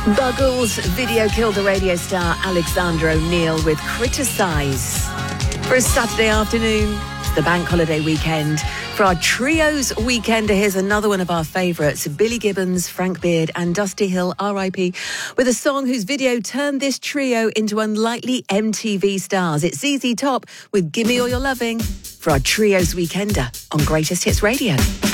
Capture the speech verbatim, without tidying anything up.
Buggles video killed the radio star Alexander O'Neill with Criticise. For a Saturday afternoon, it's the bank holiday weekend. For our Trios Weekender, here's another one of our favourites, Billy Gibbons, Frank Beard and Dusty Hill, R I P, with a song whose video turned this trio into unlikely M T V stars. It's Z Z Top with Gimme All Your Loving for our Trios Weekender on Greatest Hits Radio.